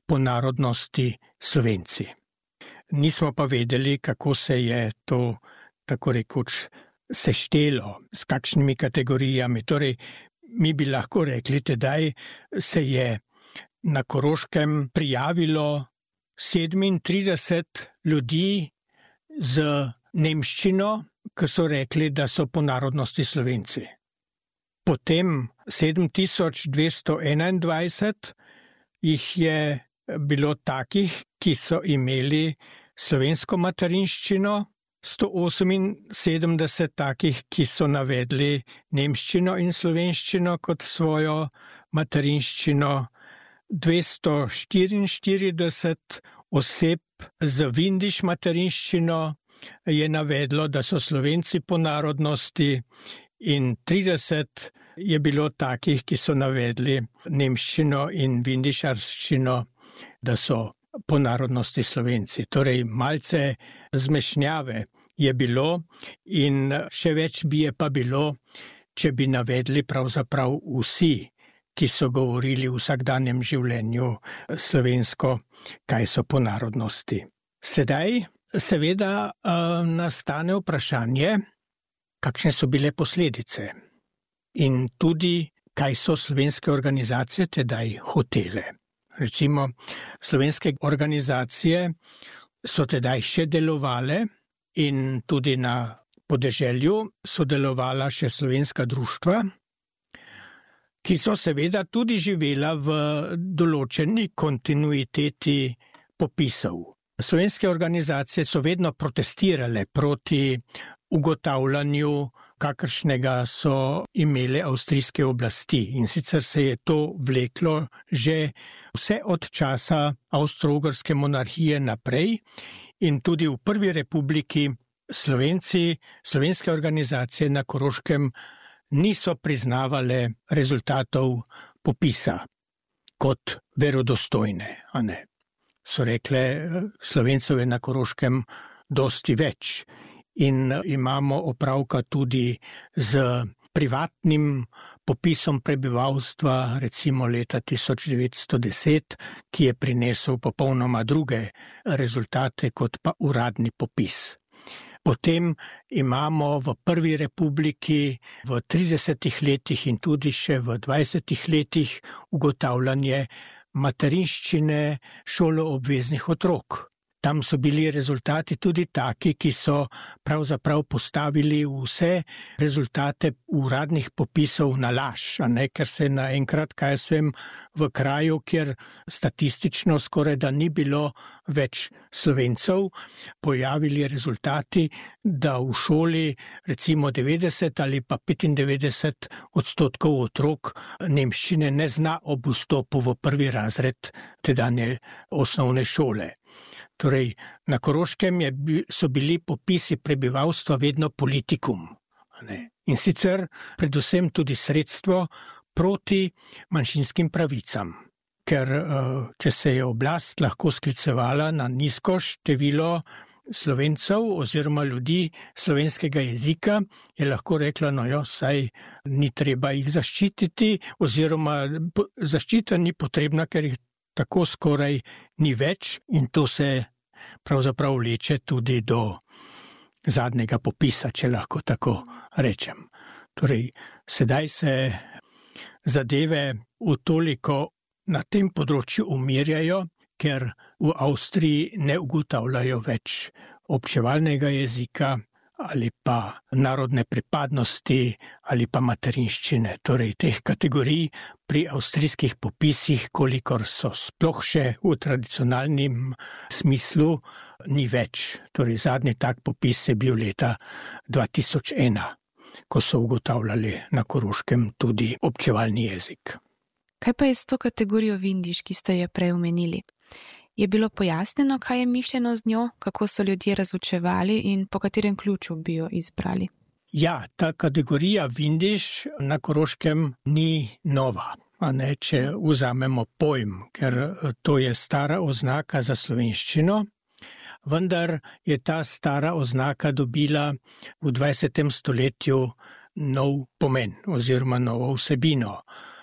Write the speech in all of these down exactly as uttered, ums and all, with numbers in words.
po narodnosti Slovenci. Nismo pa vedeli, kako se je to, tako rekoč, seštelo, s kakšnimi kategorijami. Torej, mi bi lahko rekli, tedaj se je na Koroškem prijavilo sedemintrideset ljudi z nemščino, ki so rekli, da so po narodnosti Slovenci. Potem sedem tisoč dvesto enaindvajset jih je bilo takih, ki so imeli slovensko materinščino, sto oseminsedemdeset takih, ki so navedli nemščino in slovenščino kot svojo materinščino, dvesto štiriinštirideset oseb z vindiš materinščino je navedlo, da so Slovenci po narodnosti, in trideset je bilo takih, ki so navedli nemščino in vindišarščino, da so po narodnosti Slovenci. Torej, malce zmešnjave je bilo in še več bi je pa bilo, če bi navedli pravzaprav vsi, ki so govorili v vsakdanjem življenju slovensko, kaj so po narodnosti. Sedaj seveda nastane vprašanje, kakšne so bile posledice in tudi, kaj so slovenske organizacije tedaj hotele. Recimo, slovenske organizacije so tedaj še delovale in tudi na podeželju so delovala še slovenska društva, ki so seveda tudi živela v določeni kontinuiteti popisov. Slovenske organizacije so vedno protestirale proti ugotavljanju, kakršnega so imele avstrijske oblasti. In sicer se je to vleklo že vse od časa Avstro-Ogrske monarhije naprej in tudi v prvi republiki Slovenci, slovenske organizacije na Koroškem niso priznavale rezultatov popisa kot verodostojne, a ne. So rekle, Slovencev je na Koroškem dosti več in imamo opravka tudi z privatnim popisom prebivalstva, recimo leta tisoč devetsto deset, ki je prinesel popolnoma druge rezultate kot pa uradni popis. Potem imamo v prvi republiki v tridesetih letih in tudi še v dvajsetih letih ugotavljanje materinščine šoloobveznih otrok. Tam so bili rezultati tudi taki, ki so pravzaprav postavili vse rezultate uradnih popisov na laž, a ne, ker se naenkrat, kaj sem v kraju, kjer statistično skoraj da ni bilo več Slovencev, pojavili rezultati, da v šoli recimo devetdeset ali pa petindevetdeset odstotkov otrok nemščine ne zna ob vstopu v prvi razred tedanje osnovne šole. Torej, na Koroškem je, so bili popisi prebivalstva vedno politikum. Ne? In sicer predvsem tudi sredstvo proti manjšinskim pravicam. Ker če se je oblast lahko sklicevala na nizko število Slovencev oziroma ljudi slovenskega jezika, je lahko rekla, no jo, saj ni treba jih zaščititi oziroma zaščita ni potrebna, ker jih tako skoraj ni več in to se pravzaprav vleče tudi do zadnjega popisa, če lahko tako rečem. Torej, sedaj se zadeve v toliko na tem področju umirjajo, ker v Avstriji ne ugotavljajo več občevalnega jezika ali pa narodne pripadnosti ali pa materinščine. Torej, teh kategorij pri avstrijskih popisih, kolikor so sploh še v tradicionalnem smislu, ni več. Torej, zadnji tak popis je bil leta dva tisoč ena, ko so ugotavljali na Koroškem tudi občevalni jezik. Kaj pa je s to kategorijo vindiš, ki ste jo prej omenili? Je bilo pojasnjeno, kaj je mišljeno z njo, kako so ljudje razločevali in po katerem ključu bi jo izbrali? Ja, ta kategorija vindiš na Koroškem ni nova, a ne, če vzamemo pojem, ker to je stara oznaka za slovenščino, vendar je ta stara oznaka dobila v dvajsetem stoletju nov pomen oziroma novo vsebino.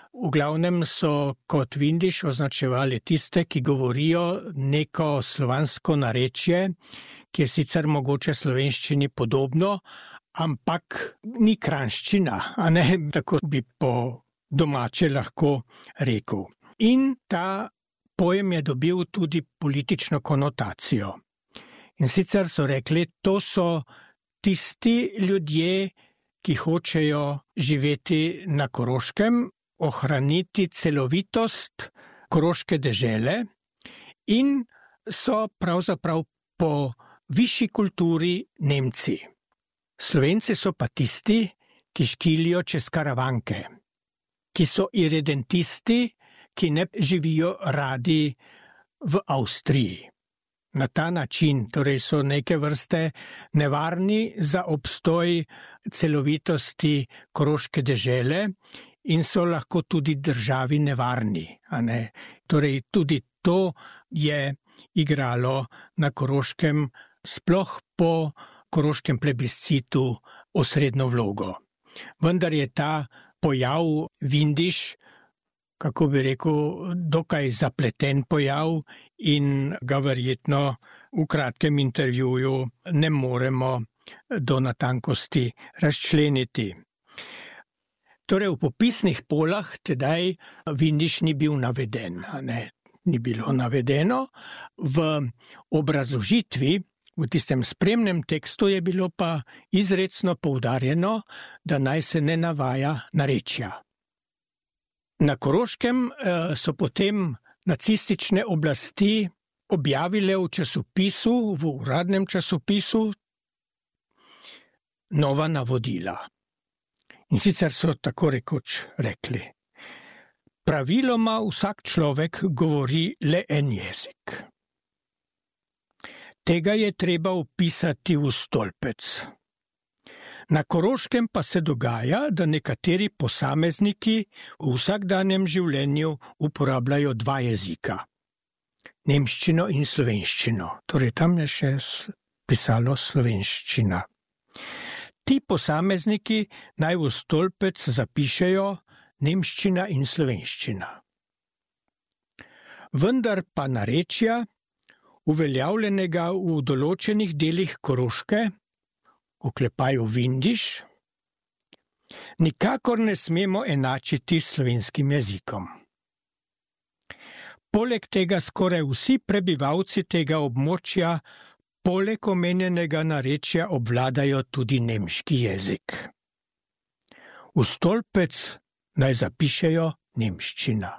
V glavnem so kot vindiš označevali tiste, ki govorijo neko slovansko narečje, ki je sicer mogoče slovenščini podobno, ampak ni kranščina, a ne, tako bi po domače lahko rekel. In ta pojem je dobil tudi politično konotacijo. In sicer so rekli, to so tisti ljudje, ki hočejo živeti na Koroškem, ohraniti celovitost koroške dežele in so pravzaprav po višji kulturi Nemci. Slovenci so pa tisti, ki škilijo čez Karavanke, ki so irredentisti, ki ne živijo radi v Avstriji. Na ta način, torej so neke vrste nevarni za obstoj celovitosti koroške dežele in so lahko tudi državi nevarni, a ne. Torej tudi to je igralo na Koroškem, sploh po koroškem plebiscitu osrednjo vlogo. Vendar je ta pojav vindiš, kako bi rekel, dokaj zapleten pojav in ga verjetno v kratkem intervjuju ne moremo do natankosti razčleniti. Torej v popisnih polah tedaj vindiš ni bil naveden, a ne, ni bilo navedeno. V obrazložitvi, v tistem spremnem tekstu je bilo pa izrecno poudarjeno, da naj se ne navaja narečja. Na Koroškem so potem nacistične oblasti objavile v časopisu, v uradnem časopisu, nova navodila. In sicer so tako rekoč rekli: praviloma vsak človek govori le en jezik. Tega je treba vpisati v stolpec. Na Koroškem pa se dogaja, da nekateri posamezniki v vsakdanjem življenju uporabljajo dva jezika. Nemščino in slovenščino. Torej tam je še pisalo slovenščina. Ti posamezniki naj v stolpec zapišejo nemščina in slovenščina. Vendar pa narečja, uveljavljenega v določenih delih Koroške, oklepaju vindiš, nikakor ne smemo enačiti s slovenskim jezikom. Poleg tega skoraj vsi prebivalci tega območja poleg omenjenega narečja obvladajo tudi nemški jezik. V stolpec naj zapišejo nemščina.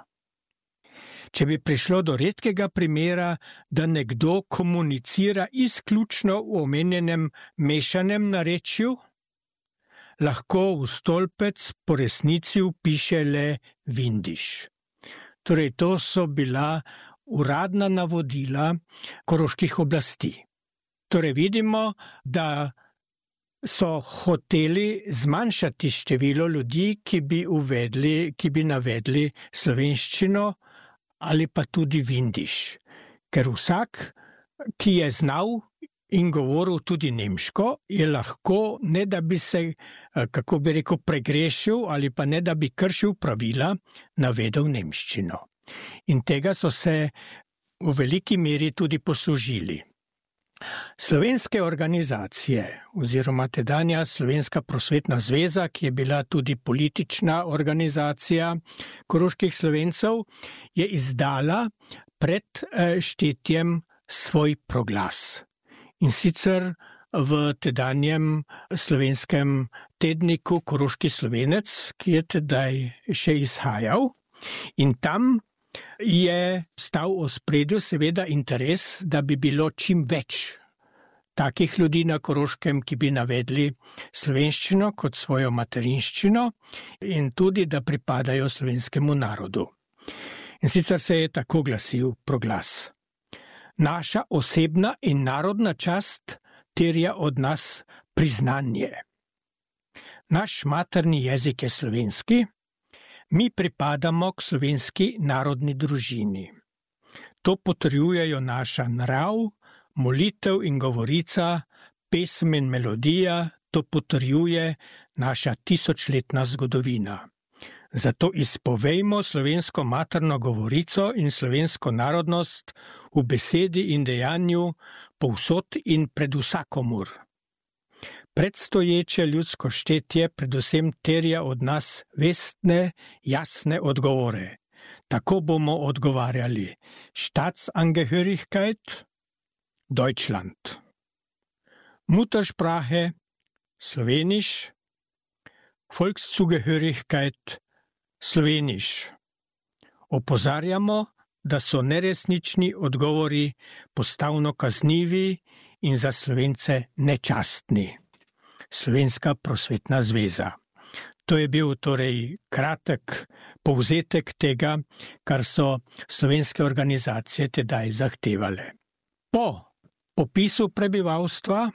Če bi prišlo do redkega primera, da nekdo komunicira izključno v omenjenem mešanem narečju, lahko v stolpec po resnici vpiše le vindiš. Torej, to so bila uradna navodila koroških oblasti. Torej, vidimo, da so hoteli zmanjšati število ljudi, ki bi uvedli, ki bi navedli slovenščino ali pa tudi vindiš. Ker vsak, ki je znal in govoril tudi nemško, je lahko, ne da bi se, kako bi rekel, pregrešil ali pa ne da bi kršil pravila, navedel nemščino. In tega so se v veliki meri tudi poslužili. Slovenske organizacije oziroma tedanja Slovenska prosvetna zveza, ki je bila tudi politična organizacija koroških Slovencev, je izdala pred štetjem svoj proglas. In sicer v tedanjem slovenskem tedniku Koroški Slovenec, ki je tedaj še izhajal, in tam je stal v ospredju seveda interes, da bi bilo čim več takih ljudi na Koroškem, ki bi navedli slovenščino kot svojo materinščino in tudi, da pripadajo slovenskemu narodu. In sicer se je tako glasil proglas: naša osebna in narodna čast terja od nas priznanje. Naš materni jezik je slovenski, mi pripadamo k slovenski narodni družini. To potrjujejo naša nrav, molitev in govorica, pesem in melodija, to potrjuje naša tisočletna zgodovina. Zato izpovejmo slovensko materno govorico in slovensko narodnost v besedi in dejanju povsod in pred vsakomur. Predstoječe ljudsko štetje predvsem terja od nas vestne, jasne odgovore. Tako bomo odgovarjali: Staatsangehörigkeit Deutschland. Muttersprache Slowenisch. Volkszugehörigkeit Slowenisch. Opozarjamo, da so neresnični odgovori postavno kaznivi in za Slovence nečastni. Slovenska prosvetna zveza. To je bil torej kratek povzetek tega, kar so slovenske organizacije tedaj zahtevale. Po popisu prebivalstva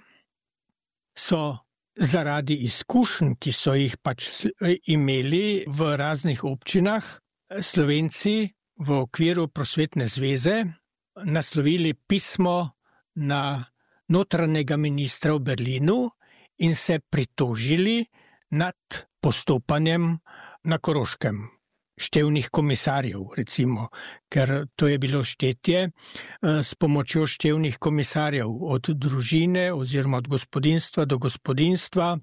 so zaradi izkušenj, ki so jih pač imeli v raznih občinah, Slovenci v okviru prosvetne zveze naslovili pismo na notranjega ministra v Berlinu in se pritožili nad postopanjem na Koroškem števnih komisarjev, recimo, ker to je bilo štetje s pomočjo števnih komisarjev od družine oziroma od gospodinjstva do gospodinjstva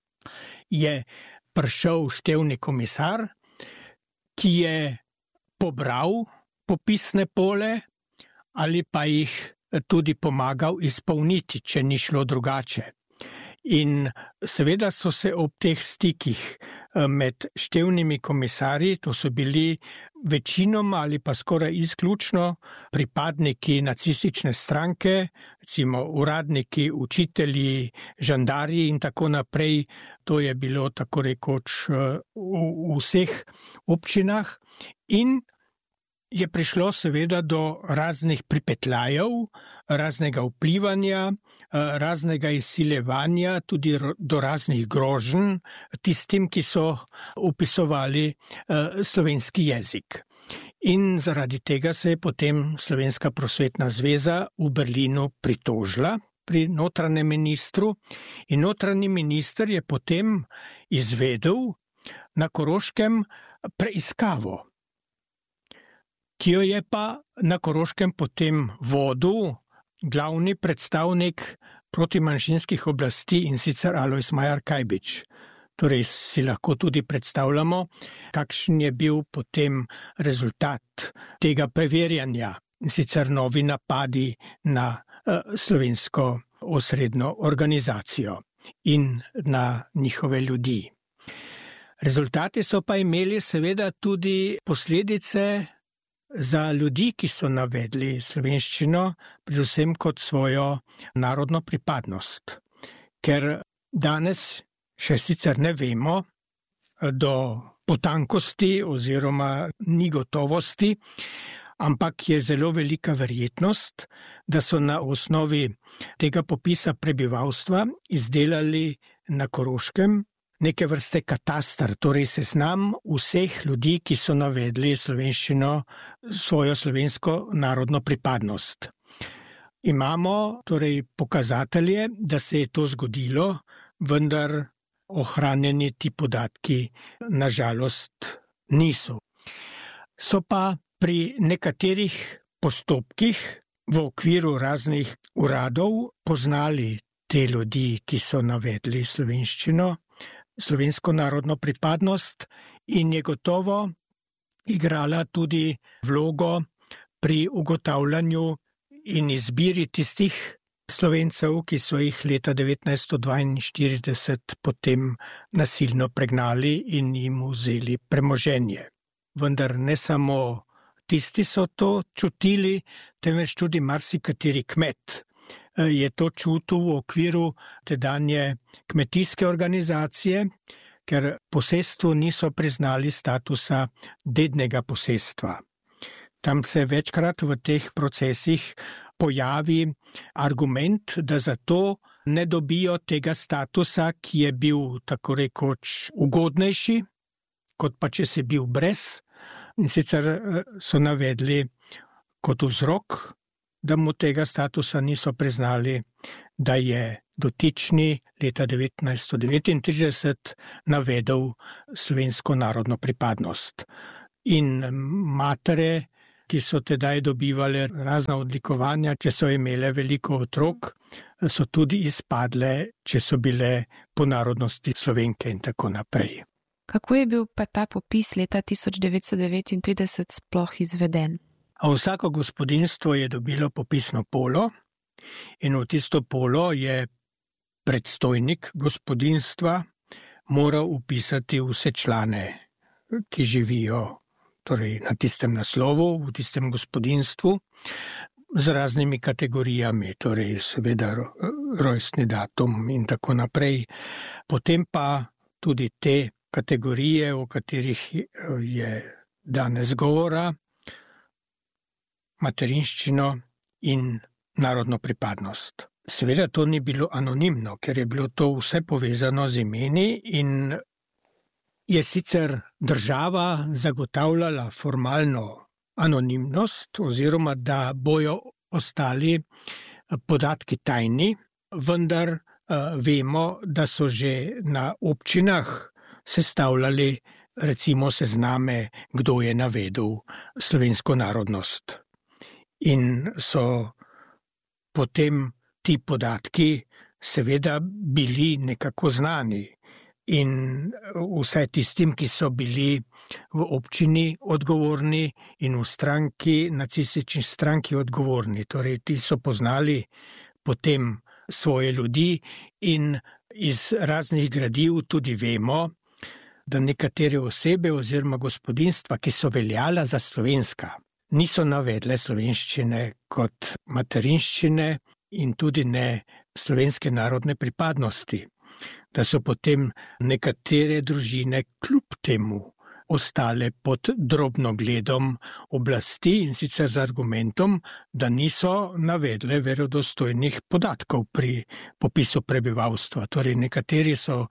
je prišel števni komisar, ki je pobral popisne pole ali pa jih tudi pomagal izpolniti, če ni šlo drugače. In seveda so se ob teh stikih med števnimi komisarji, to so bili večinoma ali pa skoraj izključno pripadniki nacistične stranke, recimo uradniki, učitelji, žandarji in tako naprej, to je bilo tako rekoč v vseh občinah in je prišlo seveda do raznih pripetljajev, raznega vplivanja, raznega izsiljevanja, tudi do raznih groženj tistim, ki so upisovali slovenski jezik. In zaradi tega se je potem Slovenska prosvetna zveza v Berlinu pritožila pri notranjem ministru in notranji minister je potem izvedel na Koroškem preiskavo, ki jo je pa na Koroškem potem vodil glavni predstavnik protimanjšinskih oblasti in sicer Alojz Majar Kajbič. Torej si lahko tudi predstavljamo, kakšen je bil potem rezultat tega preverjanja, in sicer novi napadi na uh, slovensko osrednjo organizacijo in na njihove ljudi. Rezultati so pa imeli seveda tudi posledice za ljudi, ki so navedli slovenščino, predvsem kot svojo narodno pripadnost. Ker danes še sicer ne vemo do potankosti oziroma ni gotovosti, ampak je zelo velika verjetnost, da so na osnovi tega popisa prebivalstva izdelali na Koroškem neke vrste katastar, torej seznam vseh ljudi, ki so navedli slovenščino, svojo slovensko narodno pripadnost. Imamo torej pokazatelje, da se je to zgodilo, vendar ohranjeni ti podatki na žalost niso. So pa pri nekaterih postopkih v okviru raznih uradov poznali te ljudi, ki so navedli slovenščino, slovensko narodno pripadnost in je gotovo igrala tudi vlogo pri ugotavljanju in izbiri tistih Slovencev, ki so jih leta devetnajststo dvainštirideset potem nasilno pregnali in jim vzeli premoženje. Vendar ne samo tisti so to čutili, temveč tudi marsikateri kmet je to čutil v okviru tedanje kmetijske organizacije, ker posestvu niso priznali statusa dednega posestva. Tam se večkrat v teh procesih pojavi argument, da zato ne dobijo tega statusa, ki je bil tako rekoč ugodnejši, kot pa če si bil brez, in sicer so navedli kot vzrok, da mu tega statusa niso priznali, da je dotični leta devetnajststo devetintrideset navedel slovensko narodno pripadnost. In matere, ki so tedaj dobivale razna odlikovanja, če so imele veliko otrok, so tudi izpadle, če so bile po narodnosti Slovenke in tako naprej. Kako je bil pa ta popis leta tisoč devetsto devetintrideset sploh izveden? A vsako gospodinjstvo je dobilo popisno polo in v tisto polo je predstojnik gospodinjstva moral vpisati vse člane, ki živijo torej na tistem naslovu, v tistem gospodinjstvu, z raznimi kategorijami, torej seveda rojstni datum in tako naprej. Potem pa tudi te kategorije, o katerih je danes govora, materinščino in narodno pripadnost. Seveda to ni bilo anonimno, ker je bilo to vse povezano z imeni in je sicer država zagotavljala formalno anonimnost oziroma da bojo ostali podatki tajni, vendar vemo, da so že na občinah sestavljali recimo sezname, kdo je navedel slovensko narodnost. In so potem ti podatki seveda bili nekako znani. In vse tistim, ki so bili v občini odgovorni in v stranki, nacistični stranki odgovorni. Torej, ti so poznali potem svoje ljudi in iz raznih gradiv tudi vemo, da nekatere osebe oziroma gospodinjstva, ki so veljala za slovenska, niso navedle slovenščine kot materinščine in tudi ne slovenske narodne pripadnosti. Da so potem nekatere družine kljub temu ostale pod drobnogledom oblasti in sicer z argumentom, da niso navedle verodostojnih podatkov pri popisu prebivalstva. Torej nekateri so,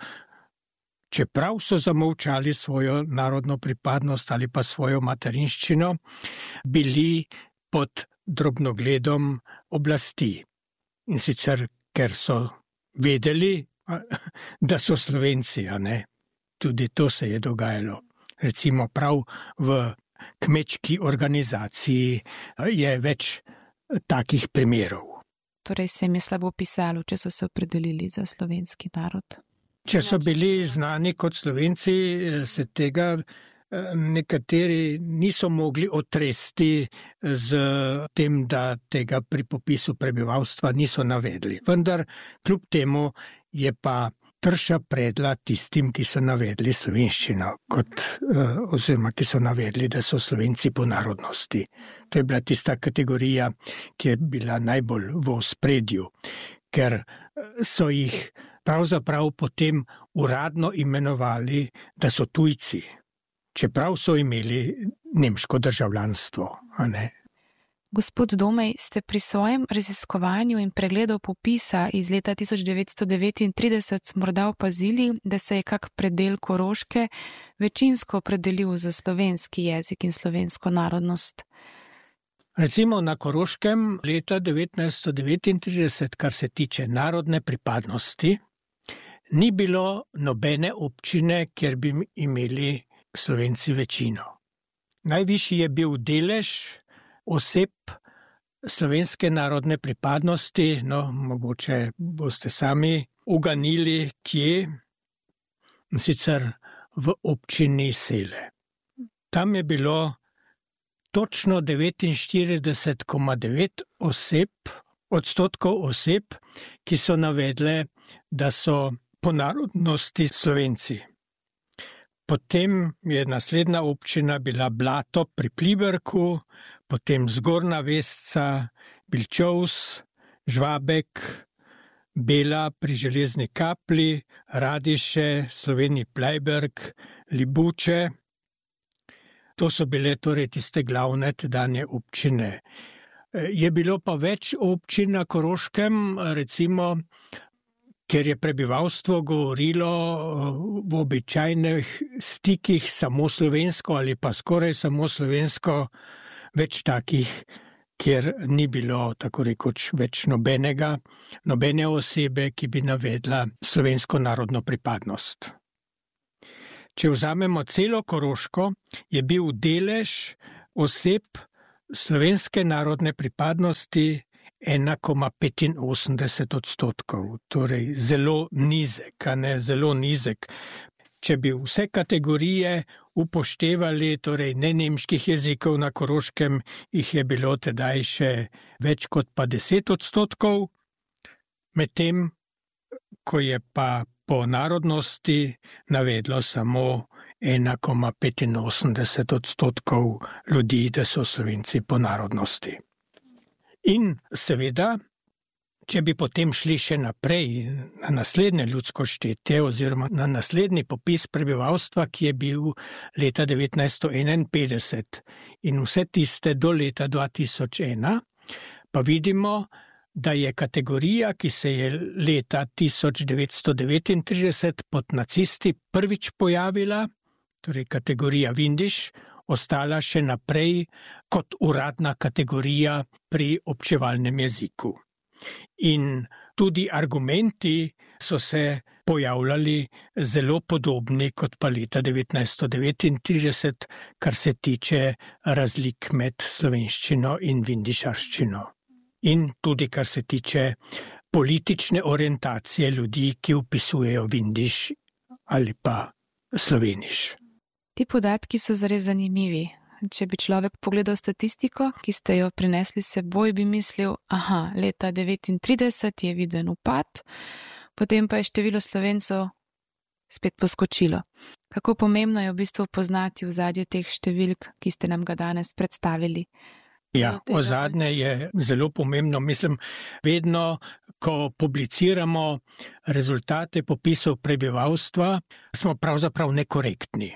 čeprav so zamolčali svojo narodno pripadnost ali pa svojo materinščino, bili pod drobnogledom oblasti. In sicer, ker so vedeli, da so Slovenci, a ne? Tudi to se je dogajalo. Recimo prav v kmečki organizaciji je več takih primerov. Torej se jim je slabo pisalo, če so se opredelili za slovenski narod. Če so bili znani kot Slovenci, se tega nekateri niso mogli otresti z tem, da tega pri popisu prebivalstva niso navedli. Vendar kljub temu je pa trša predla tistim, ki so navedli slovenščino, kot, oziroma ki so navedli, da so Slovenci po narodnosti. To je bila tista kategorija, ki je bila najbolj v ospredju, ker so jih pravzaprav potem uradno imenovali, da so tujci, čeprav so imeli nemško državljanstvo, a ne? Gospod Domej, ste pri svojem raziskovanju in pregledu popisa iz leta tisoč devetsto devetintrideset morda opazili, da se je kak predel Koroške večinsko opredelil za slovenski jezik in slovensko narodnost? Recimo na Koroškem leta devetnajststo devetintrideset, kar se tiče narodne pripadnosti, ni bilo nobene občine, kjer bi imeli Slovenci večino. Najvišji je bil delež oseb slovenske narodne pripadnosti, no, mogoče boste sami uganili, kje, sicer v občini Sele. Tam je bilo točno devetinštirideset celih devet oseb, odstotkov oseb, ki so navedle, da so po narodnosti Slovenci. Potem je naslednja občina bila Blato pri Pliberku, potem Zgornja Vesca, Bilčovs, Žvabek, Bela pri Železni Kapli, Radiše, Slovenji Plejberg, Libuče. To so bile torej tiste glavne tedanje občine. Je bilo pa več občin na Koroškem, recimo, ker je prebivalstvo govorilo v običajnih stikih samo slovensko ali pa skoraj samo slovensko, več takih kjer ni bilo tako rekoč več nobenega, nobene osebe, ki bi navedla slovensko narodno pripadnost. Če vzamemo celo Koroško, je bil delež oseb slovenske narodne pripadnosti ena cela petinosemdeset odstotkov, torej zelo nizek, a ne zelo nizek. Če bi vse kategorije upoštevali, torej ne nemških jezikov na Koroškem, jih je bilo tedaj še več kot pa deset odstotkov, medtem ko je pa po narodnosti navedlo samo ena cela petinosemdeset odstotkov ljudi, da so Slovenci po narodnosti. In seveda, če bi potem šli še naprej na naslednje ljudsko štetje oziroma na naslednji popis prebivalstva, ki je bil leta devetnajststo enainpetdeset in vse tiste do leta dva tisoč ena, pa vidimo, da je kategorija, ki se je leta tisoč devetsto devetintrideset pod nacisti prvič pojavila, torej kategorija Vindiš, ostala še naprej kot uradna kategorija pri občevalnem jeziku. In tudi argumenti so se pojavljali zelo podobni kot pa leta devetnajststo devetintrideset, kar se tiče razlik med slovenščino in vindišarščino. In tudi kar se tiče politične orientacije ljudi, ki vpisujejo Vindiš ali pa Sloveniš. Ti podatki so zares zanimivi. Če bi človek pogledal statistiko, ki ste jo prinesli seboj, bi mislil, aha, leta devetintrideset je viden upad, potem pa je število Slovencev spet poskočilo. Kako pomembno je v bistvu poznati ozadje teh številk, ki ste nam ga danes predstavili? Ja, ozadje je zelo pomembno. Mislim, vedno, ko publiciramo rezultate popisov prebivalstva, smo pravzaprav nekorektni.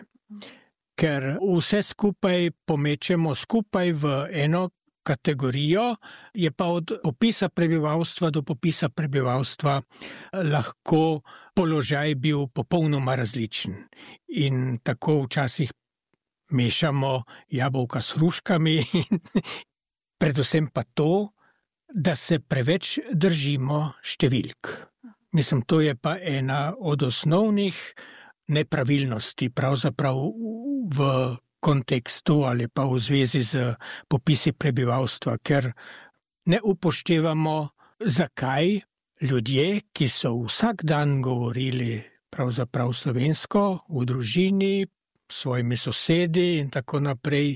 Ker vse skupaj pomečemo skupaj v eno kategorijo, je pa od popisa prebivalstva do popisa prebivalstva lahko položaj bil popolnoma različen. In tako včasih mešamo jabolka s hruškami, predvsem pa to, da se preveč držimo številk. Mislim, to je pa ena od osnovnih nepravilnosti pravzaprav v kontekstu ali pa v zvezi z popisi prebivalstva, ker ne upoštevamo, zakaj ljudje, ki so vsak dan govorili pravzaprav slovensko v družini, s svojimi sosedi in tako naprej,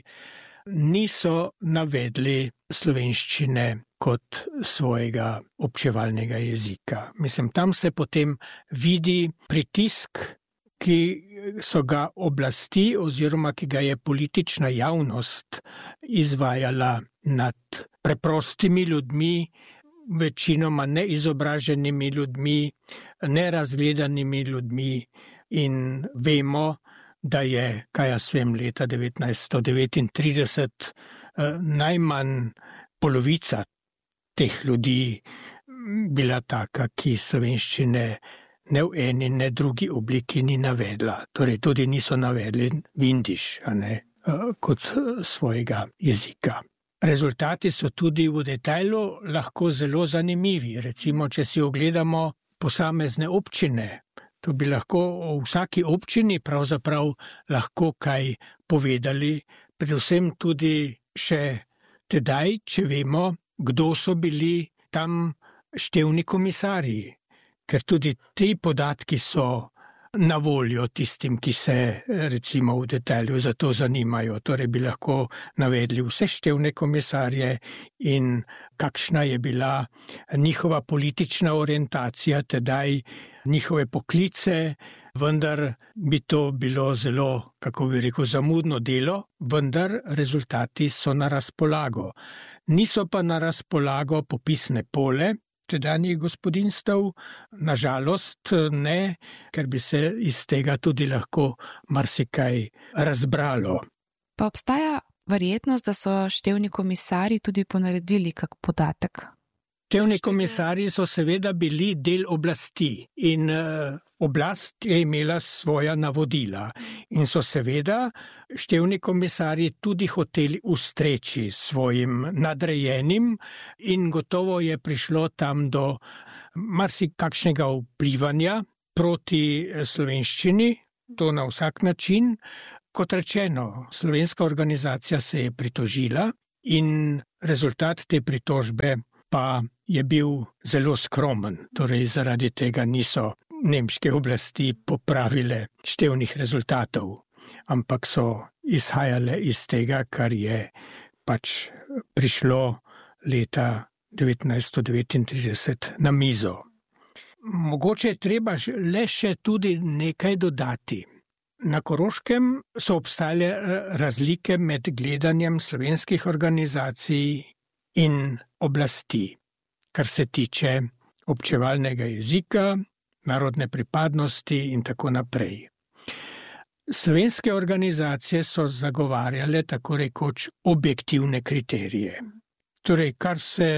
niso navedli slovenščine kot svojega občevalnega jezika. Mislim, tam se potem vidi pritisk, ki so ga oblasti oziroma ki ga je politična javnost izvajala nad preprostimi ljudmi, večinoma neizobraženimi ljudmi, nerazgledanimi ljudmi in vemo, da je, kaj jaz vem, leta devetnajststo devetintrideset najmanj polovica teh ljudi bila taka, ki slovenščine ne v eni, ne drugi obliki ni navedla. Torej tudi niso navedli Vindiš, a ne, kot svojega jezika. Rezultati so tudi v detajlu lahko zelo zanimivi. Recimo, če si ogledamo posamezne občine, to bi lahko o vsaki občini pravzaprav lahko kaj povedali, predvsem tudi še tedaj, če vemo, kdo so bili tam števni komisarji. Ker tudi ti podatki so na voljo tistim, ki se recimo v detalju za to zanimajo. Torej bi lahko navedli vse števne komisarje in kakšna je bila njihova politična orientacija tedaj, njihove poklice, vendar bi to bilo zelo, kako bi rekel, zamudno delo, vendar rezultati so na razpolago. Niso pa na razpolago popisne pole tedanjih gospodinjstev, nažalost ne, ker bi se iz tega tudi lahko marsikaj razbralo. Pa obstaja verjetnost, da so števni komisarji tudi ponaredili kak podatek? Števni komisarji so seveda bili del oblasti in uh, oblast je imela svoja navodila in so seveda števni komisarji tudi hoteli ustreči svojim nadrejenim in gotovo je prišlo tam do marsikakšnega vplivanja proti slovenščini, to na vsak način. Kot rečeno, slovenska organizacija se je pritožila in rezultat te pritožbe pa je bil zelo skromen, torej zaradi tega niso nemške oblasti popravile števnih rezultatov, ampak so izhajale iz tega, kar je pač prišlo leta devetnajststo devetintrideset na mizo. Mogoče je treba le še tudi nekaj dodati. Na Koroškem so obstajale razlike med gledanjem slovenskih organizacij in oblasti, kar se tiče občevalnega jezika, narodne pripadnosti in tako naprej. Slovenske organizacije so zagovarjale tako rekoč objektivne kriterije. Torej, kar se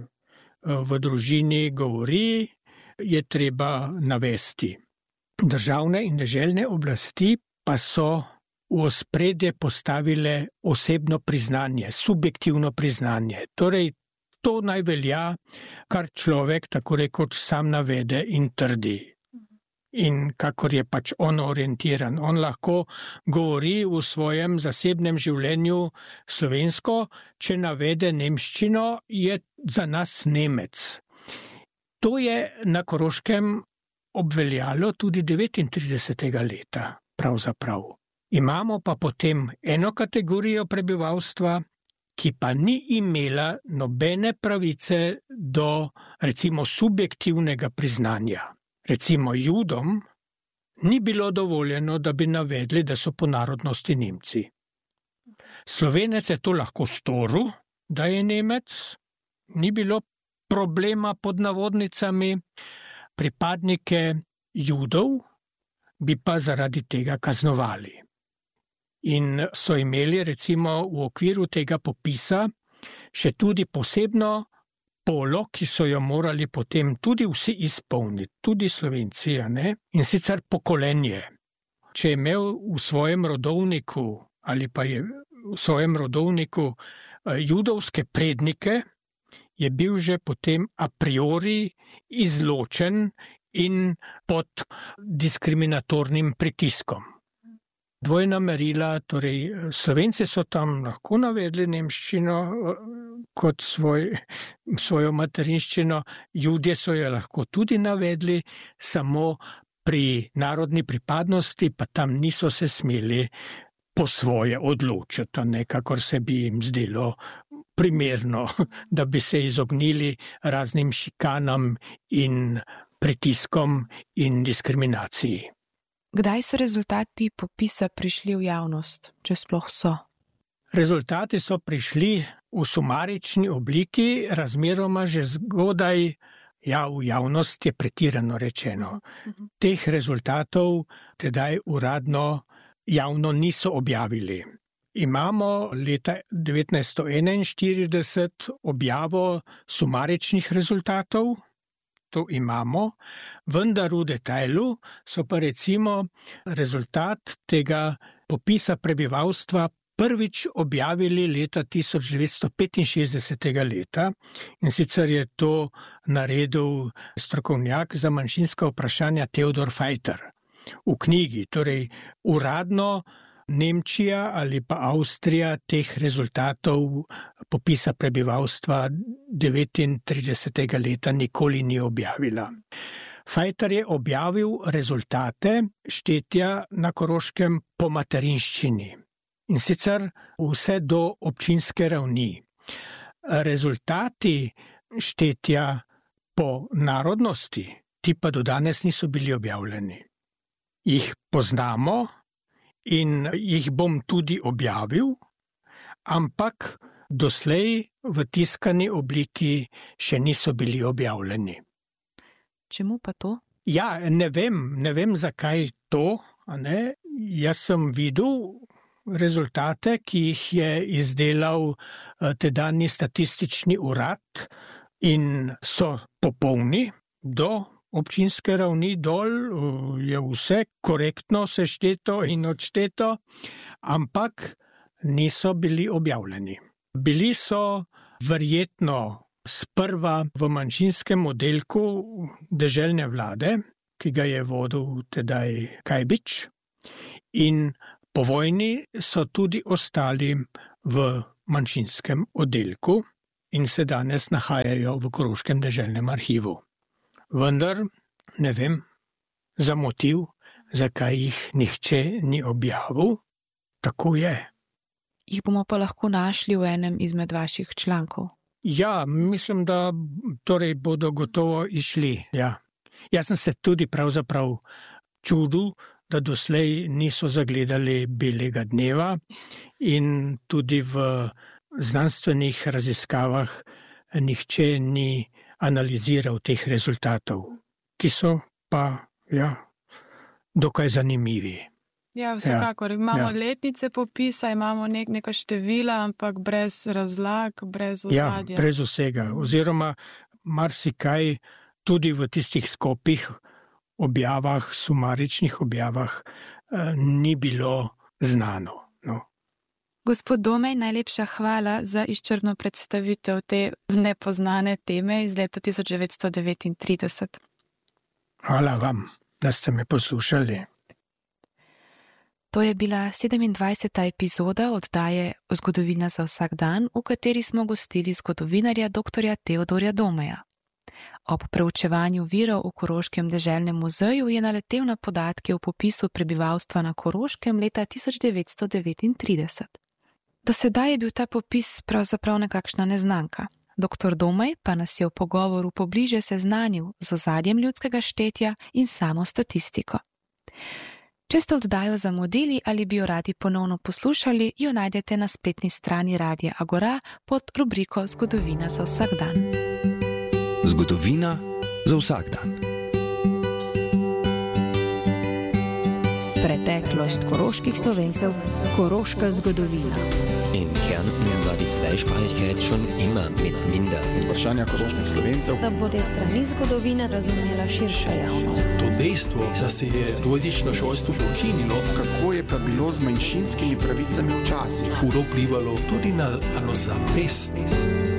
v družini govori, je treba navesti. Državne in deželne oblasti pa so v ospredje postavile osebno priznanje, subjektivno priznanje. Torej, to naj velja, kar človek tako rekoč sam navede in trdi. In kakor je pač on orientiran. On lahko govori v svojem zasebnem življenju slovensko, če navede nemščino, je za nas Nemec. To je na Koroškem obveljalo tudi devetintridesetega leta, pravzaprav. Imamo pa potem eno kategorijo prebivalstva, ki pa ni imela nobene pravice do, recimo, subjektivnega priznanja. Recimo Judom ni bilo dovoljeno, da bi navedli, da so po narodnosti Nemci. Slovenec je to lahko storil, da je Nemec, ni bilo problema pod navodnicami, pripadnike Judov bi pa zaradi tega kaznovali. In so imeli recimo v okviru tega popisa še tudi posebno polo, ki so jo morali potem tudi vsi izpolniti, tudi Slovenci, ne? In sicer pokolenje. Če je imel v svojem rodovniku ali pa je v svojem rodovniku judovske prednike, je bil že potem a priori izločen in pod diskriminatornim pritiskom. Dvojna merila, torej Slovenci so tam lahko navedli nemščino kot svoj, svojo materinščino, Judje so jo lahko tudi navedli, samo pri narodni pripadnosti pa tam niso se smeli po svoje odločiti, nekakor se bi jim zdelo primerno, da bi se izognili raznim šikanam in pritiskom in diskriminaciji. Kdaj so rezultati popisa prišli v javnost, če sploh so? Rezultati so prišli v sumarični obliki, razmeroma že zgodaj, ja, v javnost je pretirano rečeno. Teh rezultatov tedaj uradno javno niso objavili. Imamo leta devetnajststo enainštirideset objavo sumaričnih rezultatov, to imamo, vendar v detajlu so pa recimo rezultat tega popisa prebivalstva prvič objavili leta tisoč devetsto petinšestdesetega leta in sicer je to naredil strokovnjak za manjšinska vprašanja Theodor Feitter v knjigi, torej uradno Nemčija ali pa Avstrija teh rezultatov popisa prebivalstva devetintridesetega leta nikoli ni objavila. Feitter je objavil rezultate štetja na Koroškem po materinščini in sicer vse do občinske ravni. Rezultati štetja po narodnosti, ti pa do danes niso bili objavljeni. Jih poznamo in jih bom tudi objavil, ampak doslej v tiskani obliki še niso bili objavljeni. Čemu pa to? Ja, ne vem, ne vem zakaj to, a ne. Jaz sem videl rezultate, ki jih je izdelal tedanji statistični urad in so popolni do občinske ravni dol, je vse korektno sešteto in odšteto, ampak niso bili objavljeni. Bili so verjetno sprva v manjšinskem oddelku deželne vlade, ki ga je vodil tedaj Kajbič, in po vojni so tudi ostali v manjšinskem oddelku in se danes nahajajo v Koroškem deželnem arhivu. Vendar ne vem za motiv, zakaj jih nihče ni objavil. Tako je. Jih bomo pa lahko našli v enem izmed vaših člankov. Ja, mislim, da torej bodo gotovo išli. Ja. Jaz sem se tudi pravzaprav čudil, da doslej niso zagledali belega dneva in tudi v znanstvenih raziskavah nihče ni analiziral teh rezultatov, ki so pa, ja, dokaj zanimivi. Ja, vsekakor. Imamo ja. letnice popisa, imamo nek, neka števila, ampak brez razlag, brez ozadja. Ja, brez vsega. Oziroma marsikaj tudi v tistih skopih objavah, sumaričnih objavah eh, ni bilo znano. No. Gospod Domej, najlepša hvala za izčrpno predstavitev te nepoznane teme iz leta tisoč devetsto devetintrideset. Hvala vam, da ste me poslušali. To je bila sedemindvajseta epizoda oddaje Zgodovina za vsak dan, v kateri smo gostili zgodovinarja doktorja Teodorja Domeja. Ob preučevanju virov v Koroškem deželnem muzeju je naletel na podatke o popisu prebivalstva na Koroškem leta tisoč devetsto devetintrideset. Do sedaj je bil ta popis pravzaprav nekakšna neznanka. Doktor Domej pa nas je v pogovoru pobliže seznanil z ozadjem ljudskega štetja in samo statistiko. Če ste oddajo zamudili ali bi jo radi ponovno poslušali, jo najdete na spletni strani Radia Agora pod rubriko Zgodovina za vsak dan. Zgodovina za vsak dan. Preteklost koroških Slovencev, koroška zgodovina. In Kärnten war die Zweisprachigkeit schon immer mit minder. Vprašanja koroških Slovencev. Da bo te strani zgodovine razumela širša javnost. To dejstvo, da se je dvojezično šolstvo ukinilo, kako je pa bilo z manjšinskimi pravicami včasih, hudo vplivalo tudi na samozavest.